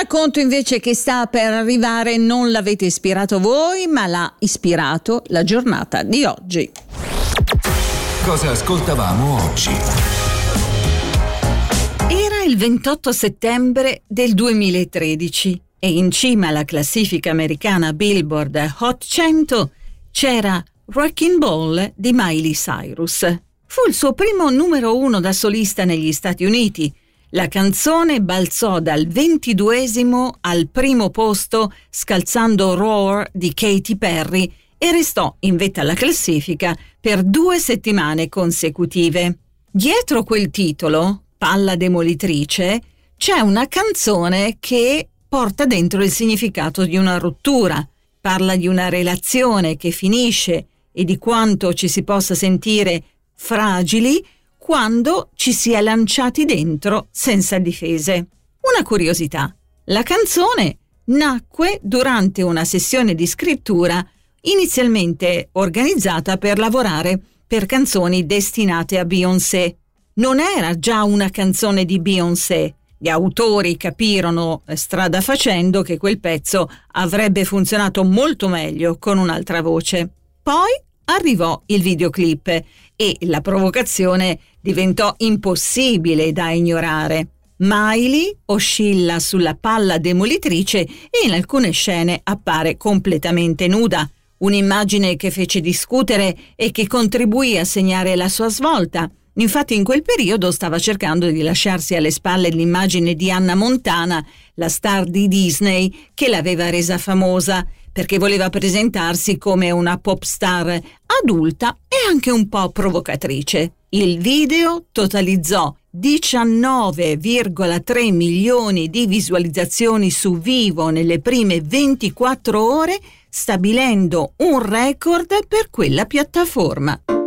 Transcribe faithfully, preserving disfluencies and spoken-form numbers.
racconto invece che sta per arrivare non l'avete ispirato voi, ma l'ha ispirato la giornata di oggi. Cosa ascoltavamo oggi? Era il ventotto settembre del duemilatredici e in cima alla classifica americana Billboard Hot cento c'era Wrecking Ball di Miley Cyrus. Fu il suo primo numero uno da solista negli Stati Uniti. La canzone balzò dal ventiduesimo al primo posto scalzando Roar di Katy Perry e restò in vetta alla classifica per due settimane consecutive. Dietro quel titolo, Palla demolitrice, c'è una canzone che porta dentro il significato di una rottura. Parla di una relazione che finisce e di quanto ci si possa sentire fragili quando ci si è lanciati dentro senza difese. Una curiosità: la canzone nacque durante una sessione di scrittura inizialmente organizzata per lavorare per canzoni destinate a Beyoncé. Non era già una canzone di Beyoncé. Gli autori capirono strada facendo che quel pezzo avrebbe funzionato molto meglio con un'altra voce. Poi arrivò il videoclip e la provocazione diventò impossibile da ignorare. Miley oscilla sulla palla demolitrice e in alcune scene appare completamente nuda, un'immagine che fece discutere e che contribuì a segnare la sua svolta. Infatti in quel periodo stava cercando di lasciarsi alle spalle l'immagine di Hannah Montana, la star di Disney che l'aveva resa famosa, perché voleva presentarsi come una pop star adulta e anche un po' provocatrice. Il video totalizzò diciannove virgola tre milioni di visualizzazioni su Vivo nelle prime ventiquattro ore, stabilendo un record per quella piattaforma.